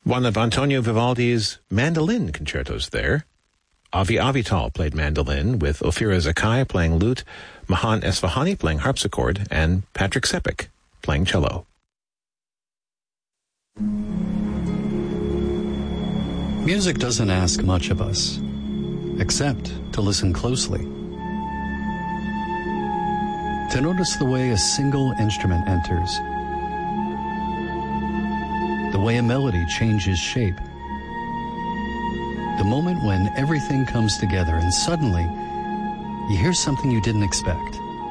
One of Antonio Vivaldi's mandolin concertos there. Avi Avital played mandolin, with Ophira Zakai playing lute, Mahan Esfahani playing harpsichord, and Patrick Sepik playing cello. Music doesn't ask much of us, except to listen closely. To notice the way a single instrument enters, the way a melody changes shape, the moment when everything comes together and suddenly you hear something you didn't expect.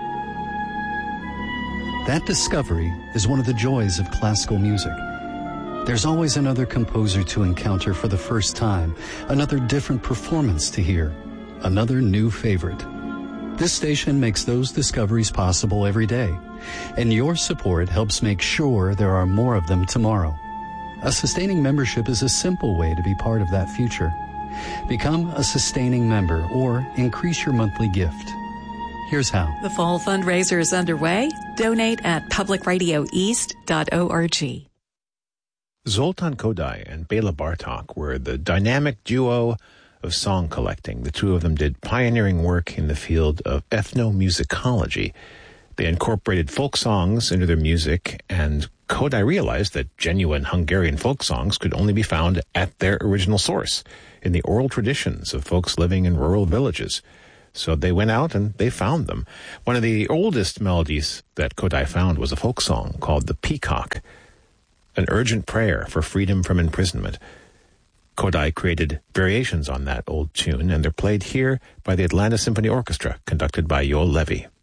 That discovery is one of the joys of classical music. There's always another composer to encounter for the first time, another different performance to hear, another new favorite. This station makes those discoveries possible every day, and your support helps make sure there are more of them tomorrow. A sustaining membership is a simple way to be part of that future. Become a sustaining member or increase your monthly gift. Here's how. The fall fundraiser is underway. Donate at publicradioeast.org. Zoltan Kodály and Béla Bartók were the dynamic duo of song collecting. The two of them did pioneering work in the field of ethnomusicology. They incorporated folk songs into their music, and Kodály realized that genuine Hungarian folk songs could only be found at their original source, in the oral traditions of folks living in rural villages. So they went out and they found them. One of the oldest melodies that Kodály found was a folk song called The Peacock, an urgent prayer for freedom from imprisonment. Kodály created variations on that old tune, and they're played here by the Atlanta Symphony Orchestra, conducted by Yoel Levy.